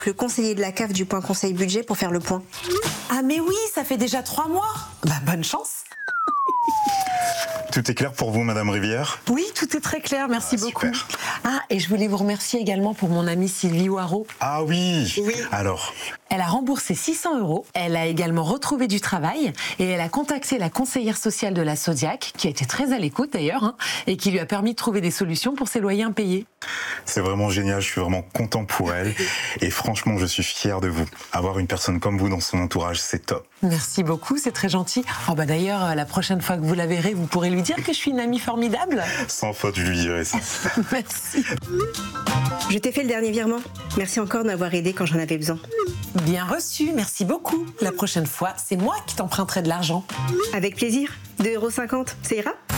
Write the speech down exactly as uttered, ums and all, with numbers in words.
Le conseiller de la C A F du point conseil budget pour faire le point. Ah mais oui, ça fait déjà trois mois. Bah bonne chance. Tout est clair pour vous, Madame Rivière? Oui, tout est très clair, merci Ah, beaucoup. super. Ah, et je voulais vous remercier également pour mon amie Sylvie Waro. Ah oui, Oui. Alors, Elle a remboursé six cents euros, elle a également retrouvé du travail et elle a contacté la conseillère sociale de la Zodiac, qui a été très à l'écoute d'ailleurs, hein, et qui lui a permis de trouver des solutions pour ses loyers impayés. c'est vraiment génial, je suis vraiment content pour elle. Et franchement, je suis fier de vous. Avoir une personne comme vous dans son entourage, c'est top. Merci beaucoup, c'est très gentil. Oh bah d'ailleurs, la prochaine fois que vous la verrez, vous pourrez lui dire que je suis une amie formidable. Sans faute, je lui dirai ça. Merci. Je t'ai fait le dernier virement. Merci encore de m'avoir aidé quand j'en avais besoin. Bien reçu, merci beaucoup. La prochaine fois, c'est moi qui t'emprunterai de l'argent. Avec plaisir. deux euros cinquante, ça ira?